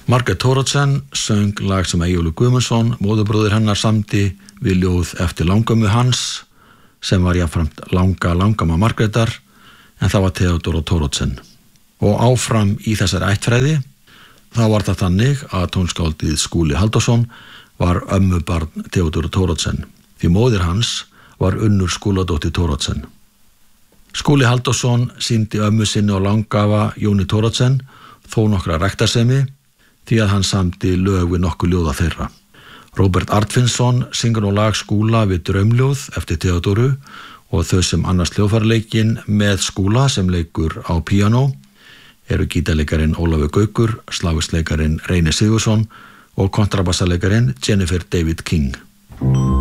Margrét Thoroddsen söng lag sem Eyjólfur Guðmundsson, móðurbróðir hennar, samdi við ljóð eftir langömmu hans, sem var jafnframt langamma Margrétar, en það var Theodóra Thoroddsen. Og áfram í þessari ættfræði, þá var það þannig að tónskáldið Skúli Halldórsson var ömmubarn Theodóru Thoroddsen, því móðir hans var Unnur Skúladóttir Thoroddsen. Skúli Halldórsson sýndi ömmu sinni og langafa Jóni Thoroddsen þó nokkra ræktarsemi, því að hann samdi lög við nokkuð ljóða þeirra. Róbert Arnfinnsson syngur nú lag Skúla við Draumljóð eftir Theodóru og þau sem annast hljóðfæraleikinn með Skúla sem leikur á píanó eru gítarleikarin Ólafur Gaukur, slagverksleikarin Reynir Sigurðsson og kontrabassaleikarin Jennifer David King.